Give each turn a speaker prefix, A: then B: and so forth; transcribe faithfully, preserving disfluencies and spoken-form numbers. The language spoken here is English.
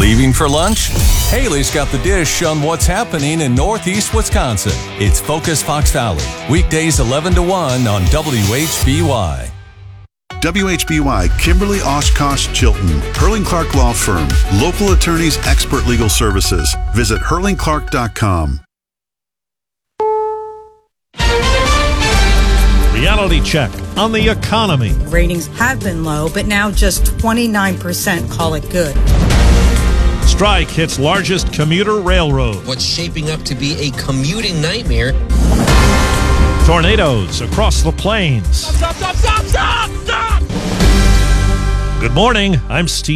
A: Leaving for lunch? Haley's got the dish on what's happening in Northeast Wisconsin. It's Focus Fox Valley, weekdays eleven to one on W H B Y.
B: W H B Y, Kimberly Oshkosh Chilton, Hurling Clark Law Firm, local attorneys, expert legal services. Visit hurling clark dot com.
C: Reality check on the economy.
D: Ratings have been low, but now just twenty-nine percent call it good.
C: Strike hits largest commuter railroad.
E: What's shaping up to be a commuting nightmare.
C: Tornadoes across the plains.
E: Stop, stop, stop, stop, stop!
C: Good morning, I'm Steve.